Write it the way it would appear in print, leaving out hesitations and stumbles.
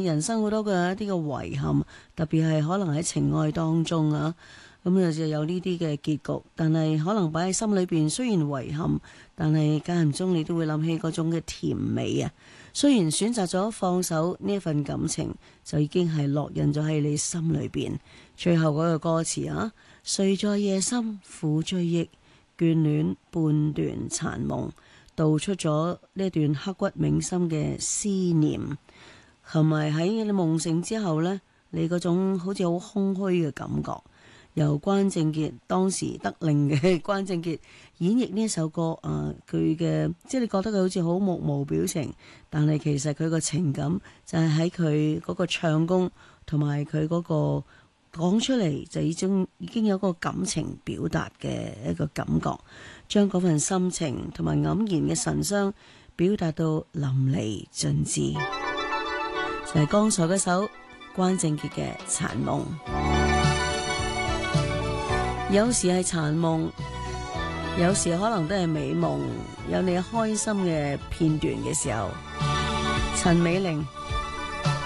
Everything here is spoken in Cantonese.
人生好多嘅一啲嘅遺憾，特別係可能喺情愛當中啊，咁就有呢啲嘅結局，但係可能擺喺心裏邊，雖然遺憾，但係間唔中你都會諗起嗰種嘅甜美啊。雖然選擇咗放手呢一份感情，就已經係烙印咗喺你心裏邊。最後嗰個歌詞啊，誰在夜深苦追憶，眷戀半段殘夢，道出咗呢段刻骨銘心嘅思念，同埋喺你夢醒之後呢，你嗰種好似好空虛嘅感覺。由關正傑當時得令嘅關正傑演繹呢一首歌，佢嘅即係你覺得佢好似好目無表情，但係其實佢個情感就係喺佢嗰個唱功同埋佢嗰個講出嚟，就已經有個感情表達嘅一個感覺，將嗰份心情同埋黯然嘅神傷表達到淋漓盡致，就係剛才嗰首關正傑嘅殘夢。有時係殘夢，有時可能都係美夢，有你開心嘅片段嘅時候。陳美玲